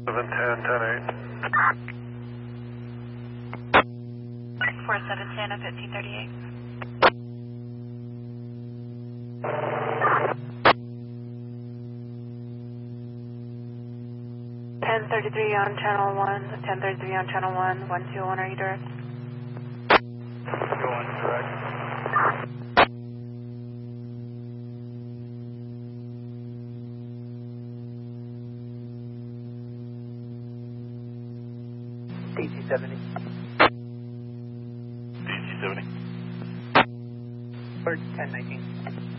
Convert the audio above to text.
710, 10-8. 4710 at 1538. 1033 on channel 1, 1033 on channel 1, 121, are you direct? Going direct. DC-70. DC-70. Bird 1019.